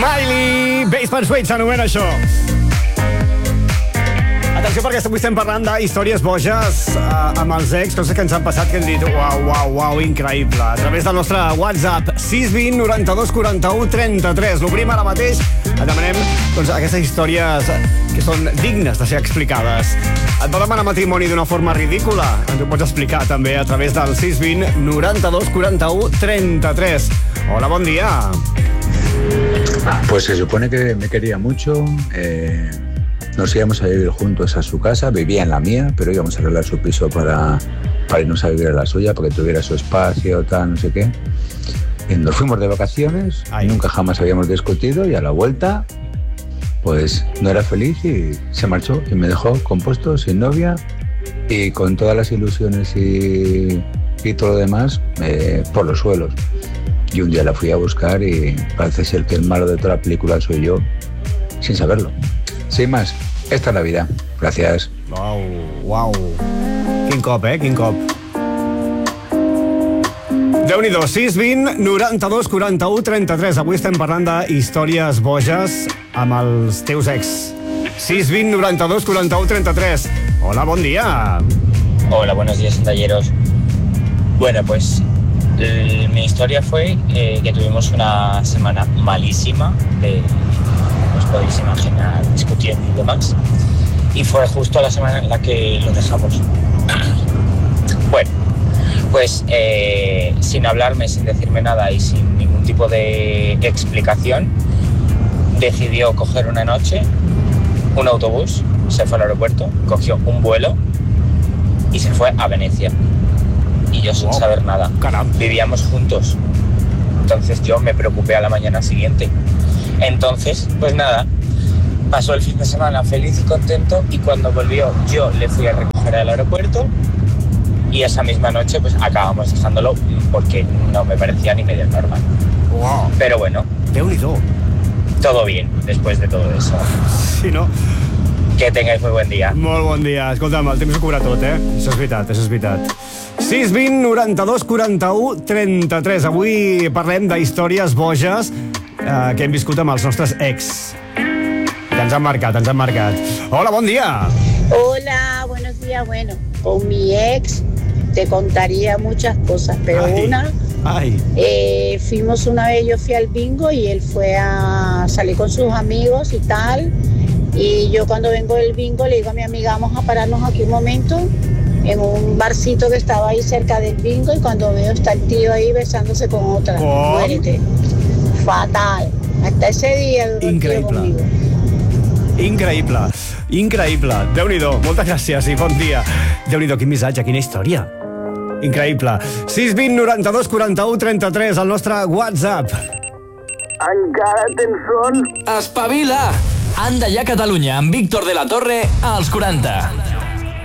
Miley, Basement Suite s'anomena això. Atenció, perquè avui estem parlant d'històries boges amb els ex, coses que ens han passat que hem dit uau, increïble. A través del nostre WhatsApp 620 92 41 33. L'obrim ara mateix. Et demanem aquestes històries que són dignes de ser explicades. Et va demanar matrimoni d'una forma ridícula? Ens ho pots explicar també a través del 620 92 41 33. Hola, bon dia. Pues se supone que me quería mucho. Nos íbamos a vivir juntos a su casa, vivía en la mía, pero íbamos a arreglar su piso para irnos a vivir a la suya, para que tuviera su espacio, tal, no sé qué. Y nos fuimos de vacaciones, nunca jamás habíamos discutido, y a la vuelta, pues no era feliz y se marchó y me dejó compuesto, sin novia y con todas las ilusiones y todo lo demás por los suelos. Y un día la fui a buscar y parece ser que el malo de toda la película soy yo, sin saberlo. Sin más, esta es la vida. Gracias. Uau. Quin cop, quin cop. Déu-n'hi-do, 620 92 41 33. Avui estem parlant d'històries boges amb els teus ex. 620 92 41 33. Hola, bon dia. Hola, buenos días, andalleros. Bueno, pues mi historia fue que tuvimos una semana malísima os podéis imaginar, discutiendo y demás, y fue justo la semana en la que lo dejamos. Bueno, pues sin hablarme, sin decirme nada y sin ningún tipo de explicación, decidió coger una noche un autobús, se fue al aeropuerto, cogió un vuelo y se fue a Venecia. Y yo sin saber nada. Caramba. Vivíamos juntos. Entonces yo me preocupé a la mañana siguiente. Entonces, pues nada, pasó el fin de semana feliz y contento, y cuando volvió yo le fui a recoger al aeropuerto y esa misma noche pues acabamos dejándolo porque no me parecía ni medio normal. Wow. Pero bueno, Déu-n'hi-do. todo bien después de todo eso. Sí, no? Que tengáis muy buen día. Molt bon dia. Escolta'm, el temps ho cobra tot, Això és veritat. 620 92 41 33. Avui parlem d'històries boges que hem viscut amb els nostres ex. Que ens han marcat. Hola, bon dia. Hola, buenos días. Bueno, con mi ex te contaría muchas cosas, pero fuimos una vez, yo fui al bingo y él fue a salir con sus amigos y tal, y yo cuando vengo del bingo le digo a mi amiga, vamos a pararnos aquí un momento en un barcito que estaba ahí cerca del bingo, y cuando veo está el tío ahí besándose con otra. Muérete. Fatal. Hasta ese día duró el tío conmigo. Increïble. Déu-n'hi-do. Moltes gràcies i bon dia. Déu-n'hi-do, quin missatge, quina història. Increïble. 620 92 41 33, el nostre WhatsApp. Encara tens son? Espavila! Anda ja Catalunya amb Víctor de la Torre als 40.